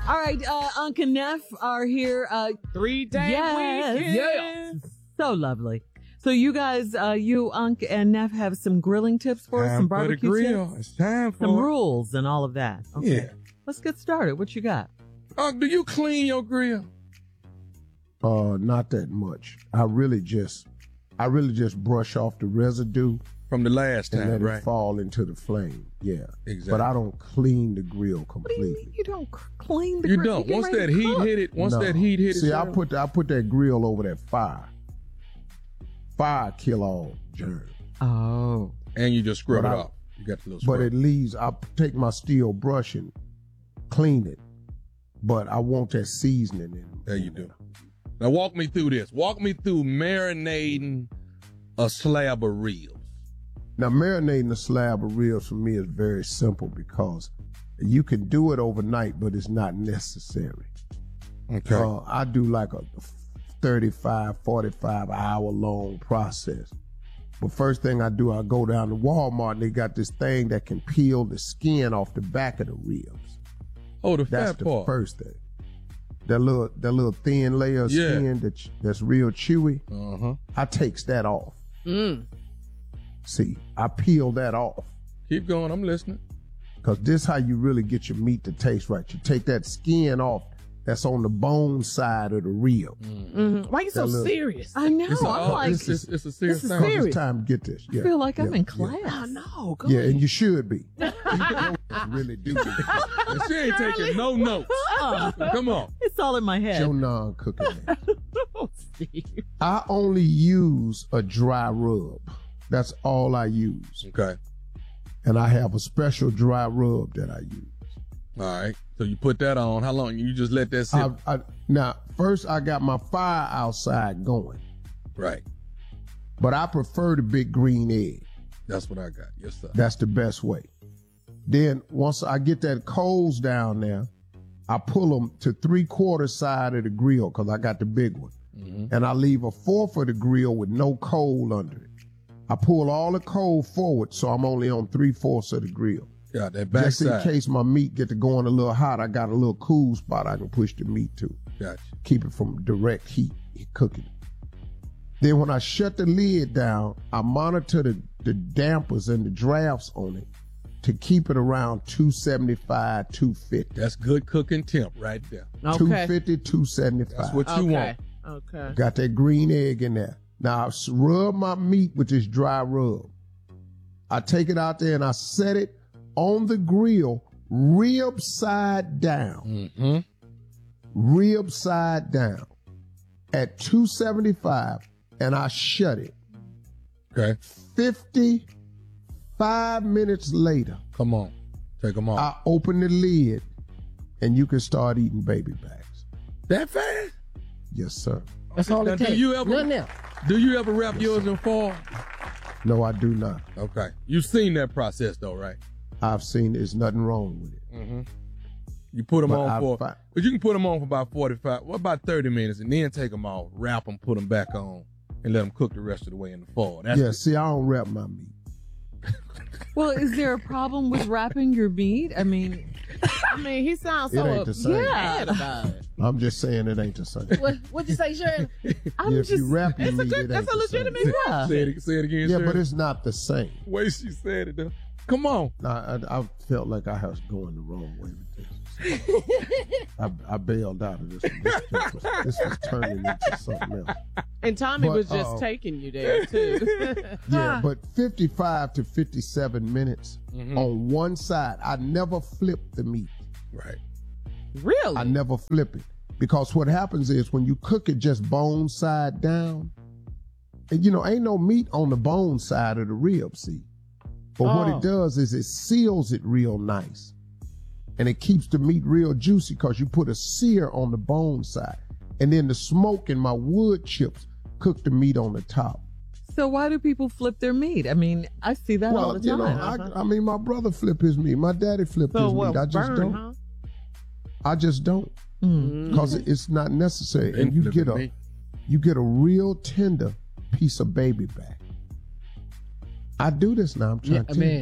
All right, Unc and Neff are here. 3-day weekend. Yeah. So lovely. So you guys, you, Unc and Neff, have some grilling tips for us, some barbecue grill. tips? It's time for some rules and all of that. Okay. Yeah. Let's get started. What you got? Unc, do you clean your grill? Not that much. I really just brush off the residue From the last and time, let right? it fall into the flame. Yeah. Exactly. But I don't clean the grill What do you completely. mean you don't clean the You grill? don't. You're Once getting that ready to heat cook. hit it, No. that heat hit it. See, I Cheryl, put that grill over that fire. Fire kill all germs. Oh. and you just scrub But it I- off. You got the little But scrub. at least I take my steel brush and clean it. But I want that seasoning in. There you do. Now walk me through this. Walk me through marinating a slab of ribs. Now, marinating a slab of ribs for me is very simple because you can do it overnight, but it's not necessary. Okay. I do like a 35, 45 hour long process. But first thing I do, I go down to Walmart and they got this thing that can peel the skin off the back of the ribs. Oh, the That's fat the part. first thing. That little thin layer of Yeah. skin that's real chewy, Uh-huh. I takes that off. Mm. See, I peel that off. Keep going. I'm listening. Because this how you really get your meat to taste right. You take that skin off that's on the bone side of the rib. Mm-hmm. Why you so That little- serious? I know. It's a, I'm like, it's a serious this is thing. serious. It's time to get this. I Yeah, feel like I'm yeah, in yeah. class. Oh, no. Go Yeah, ahead. and you should be. You really do. And she ain't taking no notes. Come on. It's all in my head. Your non-cooking. man. Oh, Steve. I only use a dry rub. That's all I use. Okay. And I have a special dry rub that I use. All right. So you put that on. How long? You just let that sit? Now, first I got my fire outside going, Right. but I prefer the big green egg. That's what I got. Yes, sir. That's the best way. Then once I get that coals down there, I pull them to 3/4 side of the grill because I got the big one. Mm-hmm. And I leave a 1/4 of the grill with no coal under it. I pull all the coal forward so I'm only on 3/4 of the grill. Got that Just in backside. case my meat get to going a little hot, I got a little cool spot I can push the meat to. Gotcha. Keep it from direct heat cooking. Then when I shut the lid down, I monitor the dampers and the drafts on it to keep it around 275, 250. That's good cooking temp right there. Okay. 250, 275. That's what you want. Okay. Got that green egg in there. Now I rub my meat with this dry rub. I take it out there and I set it on the grill, rib side down. Mm-hmm. Rib side down at 275, and I shut it. Okay. 55 minutes later, Come on. Take them off. I open the lid, and you can start eating baby backs. That fast? Yes, sir. That's all Now, it do takes. you ever- Nothing else. Do you ever wrap yours in foil? No, I do not. Okay. You've seen that process though, right? I've seen there's nothing wrong with it. Mm-hmm. You put them But on but you can put them on for about 45, about 30 minutes, and then take them off, wrap them, put them back on, and let them cook the rest of the way in the foil. That's Yeah, see, I don't wrap my meat. Well, is there a problem with wrapping your meat? I mean, He sounds It so ain't the same. upset about it. I'm just saying it ain't the same. What'd you say, Shirley? I'm Yeah, if just. you wrap your It's a meat, good- it that's ain't a the same. legitimate Yeah. say it again, Yeah, Shirley. but it's not the same. way she said it though. Come on. I felt like I was going the wrong way with this. I bailed out of this one. This was turning into something else. And Tommy But, was just taking you there, too. Yeah, but 55 to 57 minutes Mhm. on one side. I never flip the meat. Right. Really? I never flip it. Because what happens is when you cook it just bone side down, and ain't no meat on the bone side of the rib, see? But what Oh. it does is it seals it real nice. And it keeps the meat real juicy because you put a sear on the bone side. And then the smoke and my wood chips cook the meat on the top. So why do people flip their meat? I mean, I see that all the time. I mean, my brother flip his meat. My daddy flipped So his what, meat. I just burn, don't. huh? I just don't. Mm. Because it's not necessary. Been And you flipping get me. a real tender piece of baby back. I do this now. I'm trying to tell you. Man.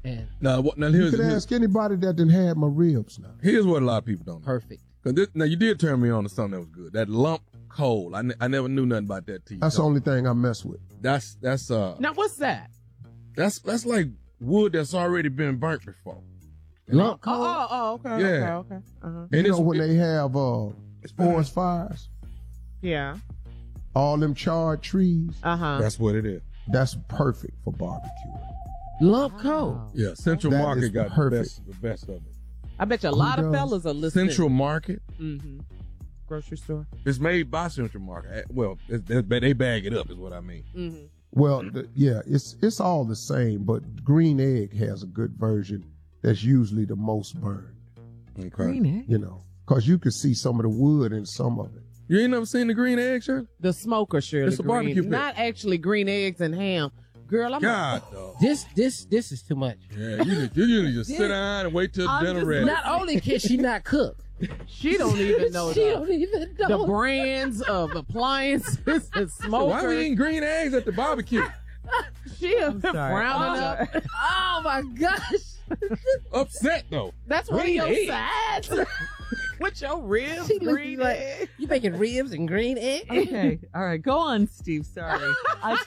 And Now You here's, could ask anybody that didn't have my ribs now. here's what a lot of people don't know. perfect. Now you did turn me on to something that was good. That lump coal. I never knew nothing about that till you That's the told me. only thing I mess with. That's Now, what's that? that's like wood that's already been burnt before. Lump coal. Oh, okay. Yeah. Okay. Uh-huh. And You know when they have forest fires, Yeah. all them charred trees, Uh-huh. that's what it is. that's perfect for barbecue. Lump coal. Yeah, Central That is Market got perfect. the best of it. I bet you a lot of does? fellas are listening. Central Market. Mm-hmm. Grocery store. It's made by Central Market. Well, they bag it up, is what I mean. Mm-hmm. Well, it's all the same, but Green Egg has a good version that's usually the most burned, Okay. Green egg. you know, because you can see some of the wood in some of it. You ain't never seen the green egg, Shirley? The smoker, Shirley. It's a barbecue green. pit. Not actually green eggs and ham. Girl, I'm God, dog. This is too much. Yeah, you just sit down and wait till I'm dinner just ready. Not only can she not cook, She don't even know she don't even know. the brands of appliances and So why we smokers. eating green eggs at the barbecue? She is sorry. frowning up. Oh my gosh. Upset though. That's one of Green your egg. sides. With your ribs, She looking green like egg. you making ribs and green egg. Okay. All right. Go on, Steve. Sorry.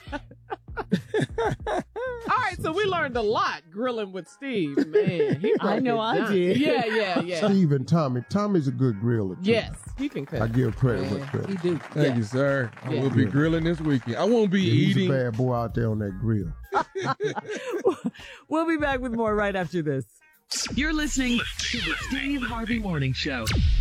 All right, so we learned a lot grilling with Steve. Man, he I broke know it I down. did. Yeah. Steve and Tommy. Tommy's a good griller, too. Yes, he can I cook. give credit where Yeah, credit. he do. Thank you, sir. I Yeah. will be grilling this weekend. I won't be Yeah, he's eating. a bad boy out there on that grill. We'll be back with more right after this. You're listening to the Steve Harvey Morning Show.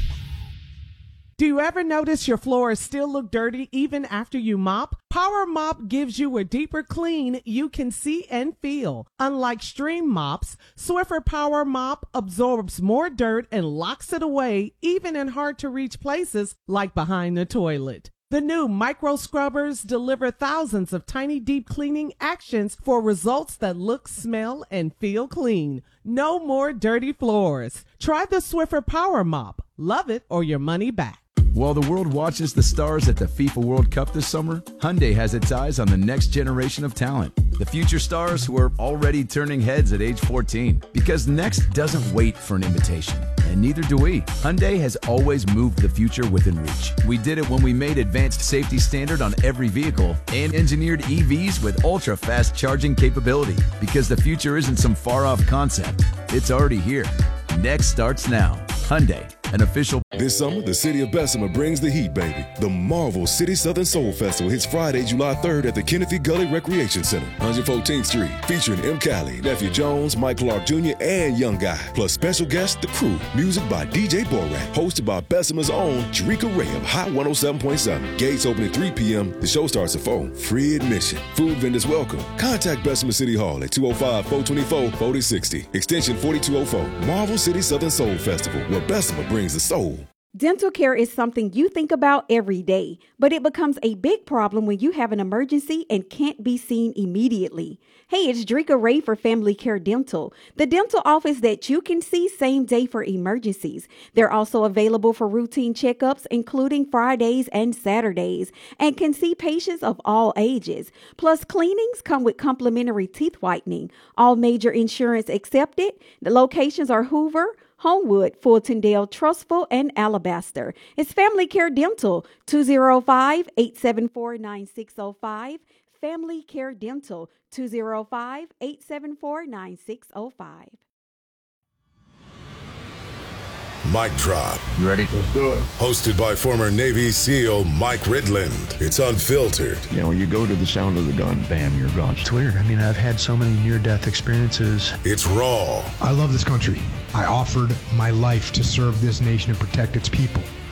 Do you ever notice your floors still look dirty even after you mop? Power Mop gives you a deeper clean you can see and feel. Unlike Stream Mops, Swiffer Power Mop absorbs more dirt and locks it away even in hard-to-reach places like behind the toilet. The new micro scrubbers deliver thousands of tiny deep cleaning actions for results that look, smell, and feel clean. No more dirty floors. Try the Swiffer Power Mop. Love it or your money back. While the world watches the stars at the FIFA World Cup this summer, Hyundai has its eyes on the next generation of talent. The future stars who are already turning heads at age 14. Because next doesn't wait for an invitation. And neither do we. Hyundai has always moved the future within reach. We did it when we made advanced safety standard on every vehicle and engineered EVs with ultra-fast charging capability. Because the future isn't some far-off concept. It's already here. Next starts now. Hyundai, an official. This summer, the city of Bessemer brings the heat, baby. The Marvel City Southern Soul Festival hits Friday, July 3rd at the Kennedy Gully Recreation Center, 114th Street, featuring M. Cali, Nephew Jones, Mike Clark Jr., and Young Guy. Plus special guest, The Crew, music by DJ Borat, hosted by Bessemer's own Jerika Ray of Hot 107.7. Gates open at 3 p.m. The show starts at 4. Free admission. Food vendors welcome. Contact Bessemer City Hall at 205-424-4060, extension 4204. Marvel City Southern Soul Festival, where Bessemer brings the soul. Dental care is something you think about every day, but it becomes a big problem when you have an emergency and can't be seen immediately. Hey, it's Drika Ray for Family Care Dental, the dental office that you can see same day for emergencies. They're also available for routine checkups, including Fridays and Saturdays, and can see patients of all ages. Plus, cleanings come with complimentary teeth whitening. All major insurance accepted. The locations are Hoover, Homewood, Fultondale, Trustful, and Alabaster. It's Family Care Dental, 205-874-9605. Family Care Dental, 205-874-9605. Mic Drop. You ready? Let's do it. Hosted by former Navy SEAL Mike Ridland. It's unfiltered. You know, when you go to the sound of the gun, bam, you're gone. It's weird. I mean, I've had so many near-death experiences. It's raw. I love this country. I offered my life to serve this nation and protect its people.